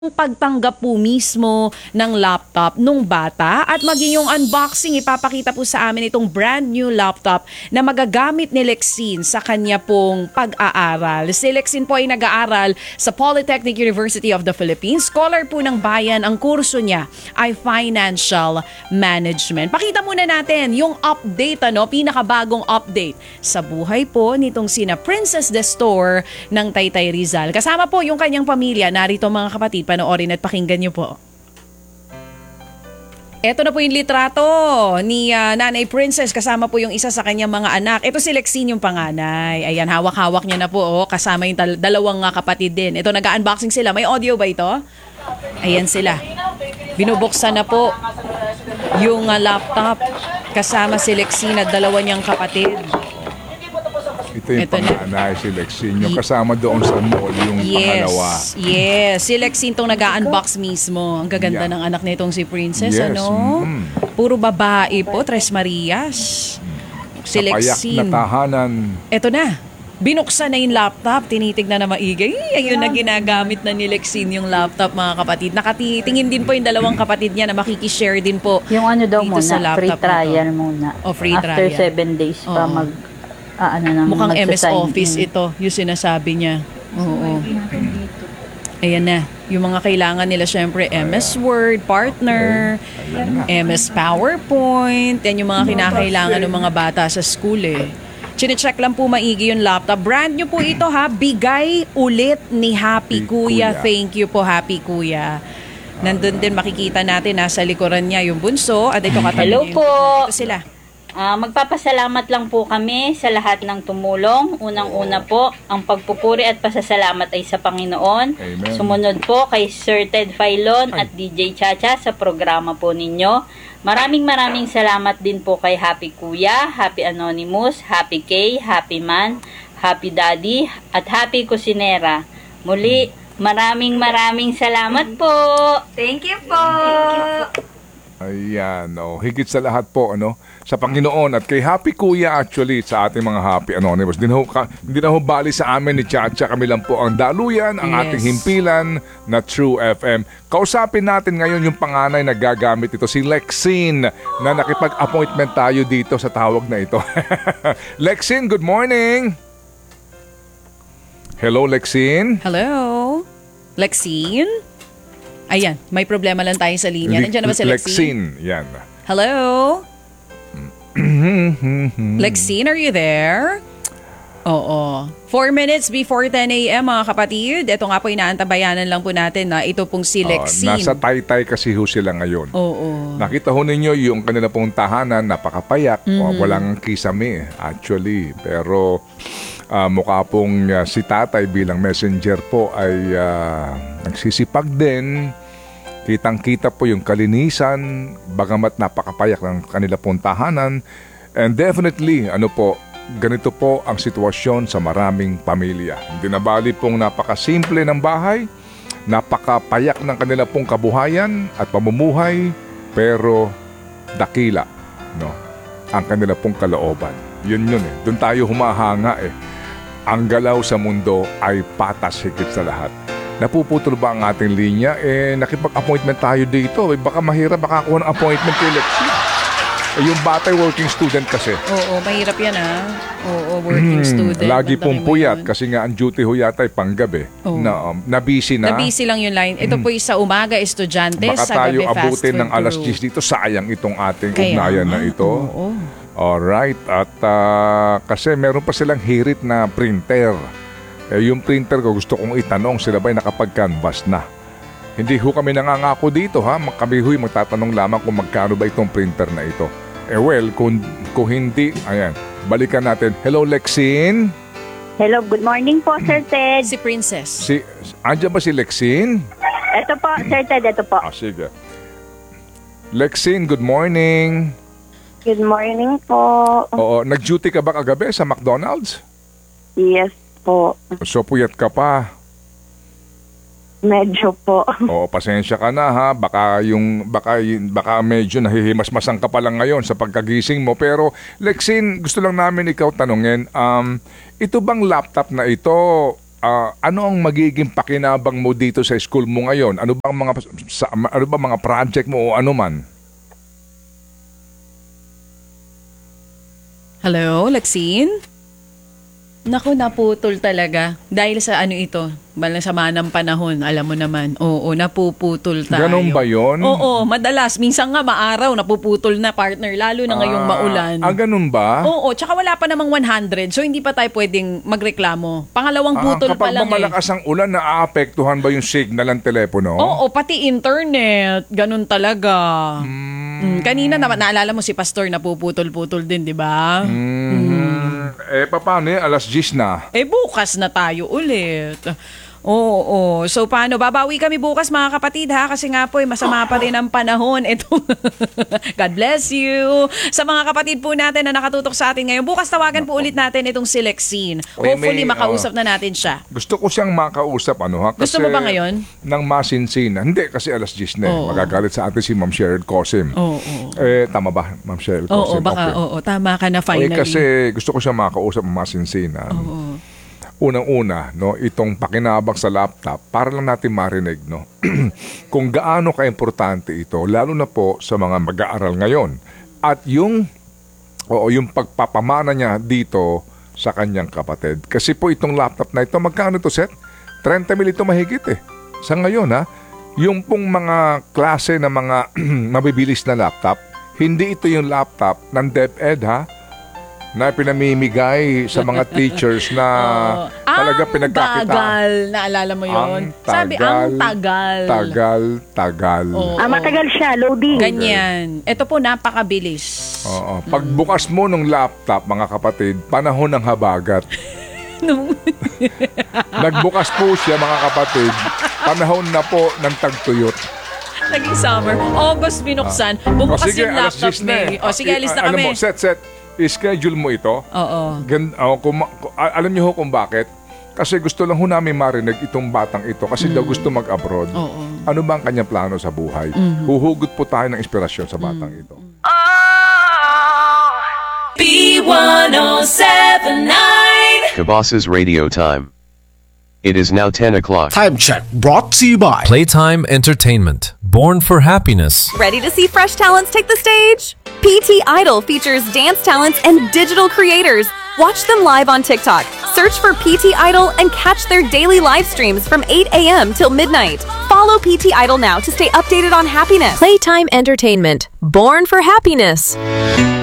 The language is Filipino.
pagtanggap po mismo ng laptop nung bata at maging yung unboxing, ipapakita po sa amin itong brand new laptop na magagamit ni Lexine sa kanya pong pag-aaral. Si Lexine po ay nag-aaral sa Polytechnic University of the Philippines. Scholar po ng bayan, ang kurso niya ay Financial Management. Pakita muna natin yung update, pinakabagong update sa buhay po nitong sina Princess Destor ng Taytay Rizal. Kasama po yung kanyang pamilya, narito mga kapatid, panoorin at pakinggan niyo po. Ito na po yung litrato ni Nanay Princess, kasama po yung isa sa kanyang mga anak. Ito si Lexine yung panganay. Ayan, hawak-hawak niya na po. Kasama yung dalawang kapatid din. Ito, nag-unboxing sila. May audio ba ito? Ayan sila. Binubuksan na po yung laptop. Kasama si Lexine at dalawa niyang kapatid. Ito yung panganay, si Lexine. Yung kasama doon sa mall, yung pangalawa. Yes. Si Lexine tong nag-unbox mismo. Ang gaganda ng anak nitong si Princess, Yes. Puro babae po, Tres Marias. Si Sa payak Lexine. na tahanan. Ito na. Binuksan na yung laptop, tinitignan na maigay. Ayun na ginagamit na ni Lexine yung laptop, mga kapatid. Nakatingin din po yung dalawang kapatid niya na makikishare din po. Yung ano daw dito sa muna, laptop free trial muna. Free After trial. 7 days pa Mukhang MS magsasign Office in. ito, yung sinasabi niya. Oo. Ayan na. Yung mga kailangan nila, syempre, MS Word, Partner, MS PowerPoint, yan yung mga kinakailangan ng mga bata sa school Chine-check lang po maigi yung laptop. Brand new po ito Bigay ulit ni Happy Kuya. Thank you po, Happy Kuya. Nandun din makikita natin, nasa likuran niya yung bunso. At ito katabi Hello niya po. Ito sila. Magpapasalamat lang po kami sa lahat ng tumulong. Unang-una po, ang pagpupuri at pasasalamat ay sa Panginoon. Amen. Sumunod po kay Sir Ted Filon at DJ Chacha sa programa po ninyo. Maraming salamat din po kay Happy Kuya, Happy Anonymous, Happy K, Happy Man, Happy Daddy, at Happy Kusinera. Muli, maraming salamat po. Thank you po. Ayan, higit sa lahat po, sa Panginoon at kay Happy Kuya actually sa ating mga Happy Anonymous. Hindi na ho bali sa amin ni Chacha, kami lang po ang daluyan, ang ating himpilan na True FM. Kausapin natin ngayon yung panganay na gagamit ito, si Lexine, na nakipag-appointment tayo dito sa tawag na ito. Lexine, good morning! Hello, Lexine? Hello? Lexine? Ayan, may problema lang tayo sa linya. Nandiyan na ba si Lexine? Yan. Hello? Lexine, are you there? Oo. 4 minutes before 10 a.m. mga kapatid. Ito nga po, inaantabayanan lang po natin na ito pong si Lexine. Nasa Taytay kasi ho sila ngayon. Oo. Nakita ho ninyo yung kanila pong tahanan, napakapayak. Walang kisame actually. Pero mukha pong si tatay bilang messenger po ay nagsisipag din. Kitang-kita po yung kalinisan, bagamat napakapayak ng kanila pong tahanan. And definitely, ganito po ang sitwasyon sa maraming pamilya. Hindi na bali pong napakasimple ng bahay, napakapayak ng kanila pong kabuhayan at pamumuhay, pero dakila, ang kanila pong kalooban. Yun Doon tayo humahanga Ang galaw sa mundo ay patas higit sa lahat. Napuputol ba ang ating linya? Nakipag-appointment tayo dito. Baka mahirap makakuha ng appointment kay Lexine. Yung bata working student kasi. Oo, mahirap yan Oo, working student. Lagi pong puyat kasi nga ang duty ho yata ay panggabi. Na-busy na. Na-busy lang yung line. Ito po sa umaga, estudyante. Baka sa tayo gabi, fast abutin food ng alas crew. 10 dito. Sayang itong ating ugnayan na ito. Oo. Alright. At kasi meron pa silang hirit na printer. Yung printer ko gusto kong itanong, sila ba'y nakapag-canvas na? Hindi ho kami nangangako dito kami ho'y magtatanong lamang kung magkano ba itong printer na ito. Kung hindi, ayan, balikan natin. Hello, Lexine? Hello, good morning po, Sir Ted. Si Princess. Andiyan ba si Lexine? Ito po, Sir Ted, ito po. Sige. Lexine, good morning. Good morning po. Oo, nag-duty ka ba kagabi sa McDonald's? Yes po. So, puyat ka pa. Medyo po. Oo, pasensya ka na baka medyo nahihimas-masang ka pa lang ngayon sa pagkagising mo. Pero Lexine, gusto lang namin ikaw tanungin, ito bang laptop na ito ano ang magiging pakinabang mo dito sa school mo ngayon? Ano ba mga project mo o ano man? Hello, Lexine? Naku, naputol talaga. Dahil sa ano ito, balang sama ng panahon, alam mo naman. Oo, napuputol tayo. Ganun ba yun? Oo, madalas. Minsan nga maaraw, napuputol na partner, lalo na ngayong maulan. Ganun ba? Oo, tsaka wala pa namang 100, so hindi pa tayo pwedeng magreklamo. Pangalawang putol pa lang Kapag malakas ang ulan, naaapektuhan ba yung signal ng telepono? Oo, pati internet. Ganun talaga. Kanina naman, naalala mo si Pastor napuputol-putol din, di ba? Paano alas 10 na? Bukas na tayo ulit. Oo. So, paano? Babawi kami bukas, mga kapatid, ha? Kasi nga po, masama pa rin ang panahon. Ito. God bless you. Sa mga kapatid po natin na nakatutok sa atin ngayon, bukas tawagan po ulit natin itong si Lexine. Hopefully, makausap na natin siya. Gusto ko siyang makausap, ha? Kasi Gusto mo ba ngayon? Nang masinsin. Hindi, kasi alas 10 na. Magagalit sa atin si Ma'am Cheryl Cosim. Tama ba, Ma'am Cheryl Cosim? Oo, baka, tama ka na finally. Kasi gusto ko siyang makausap masinsinan. Unang-una, no, itong pakinabang sa laptop, para lang natin marinig, no, kung gaano ka-importante ito, lalo na po sa mga mag-aaral ngayon. At yung pagpapamana niya dito sa kanyang kapatid. Kasi po itong laptop na ito, magkano ito, Seth? 30,000 ito mahigit Sa ngayon, yung pong mga klase na mga mabibilis na laptop, hindi ito yung laptop ng DepEd, na pinamimigay sa mga teachers na talaga pinagkakitaan. Tagal. Naalala mo yun? Sabi, ang tagal. Tagal. Matagal siya, loading. Ganyan. Ito po, napakabilis. Pagbukas mo ng laptop, mga kapatid, panahon ng habagat. Nagbukas po siya, mga kapatid, panahon na po ng tagtuyot. Naging summer. August binuksan. Bumukas yung laptop, May. Sige, alis na kami. Alam mo, Set, i-schedule mo ito. Oo. Alam niyo kung bakit? Kasi gusto lang namin marinig itong batang ito kasi daw gusto mag-abroad. Ano ba ang kanyang plano sa buhay? Huhugot po tayo ng inspirasyon sa batang ito. B1079 Kabas's Radio Time. It is now 10 o'clock. Time check brought to you by Playtime Entertainment, born for happiness. Ready to see fresh talents take the stage? PT Idol features dance talents and digital creators. Watch them live on TikTok. Search for PT Idol and catch their daily live streams from 8 a.m. till midnight. Follow PT Idol now to stay updated on happiness. Playtime Entertainment, born for happiness.